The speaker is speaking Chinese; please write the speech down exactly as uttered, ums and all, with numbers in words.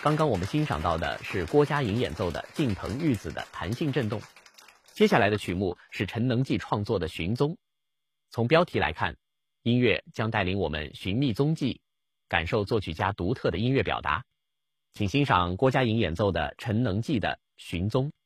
刚刚我们欣赏到的是郭佳莹演奏的近藤裕子的弹性震动，接下来的曲目是陈能纪创作的《寻踪》。从标题来看，音乐将带领我们寻觅踪迹，感受作曲家独特的音乐表达。请欣赏郭佳莹演奏的陈能纪的《寻踪》。